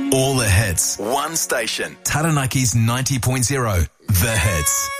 All the hits. One station. Taranaki's 90.0. The Hits.